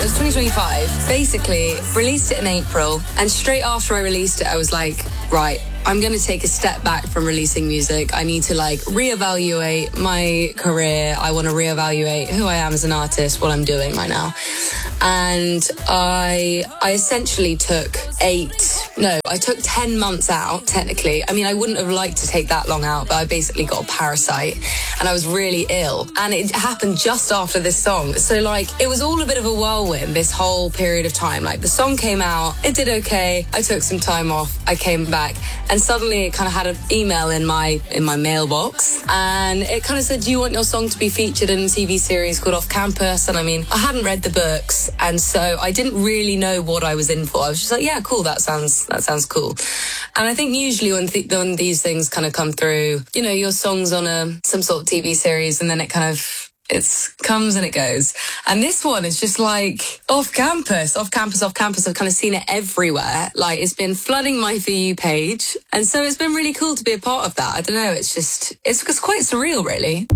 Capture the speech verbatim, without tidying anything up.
was twenty twenty-five. Basically, released it in April, and straight after I released it, I was like, right, I'm going to take a step back from releasing music. I need to, like, reevaluate my career. I want to reevaluate who I am as an artist, what I'm doing right now. And I I essentially took eight, no, I took ten months out, technically. I mean, I wouldn't have liked to take that long out, but I basically got a parasite and I was really ill. And it happened just after this song. So, like, it was all a bit of a whirlwind, this whole period of time. Like, the song came out, it did okay. I took some time off, I came back, and suddenly it kind of had an email in my in my mailbox. And it kind of said, do you want your song to be featured in a T V series called Off Campus? And I mean, I hadn't read the books. And so I didn't really know what I was in for. I was just like, yeah, cool, that sounds that sounds cool. And I think usually when, th- when these things kind of come through, you know, your song's on a some sort of T V series and then it kind of, it comes and it goes. And this one is just like off campus, off campus, off campus. I've kind of seen it everywhere. Like, it's been flooding my For You page. And so it's been really cool to be a part of that. I don't know, it's just, it's, it's quite surreal, really.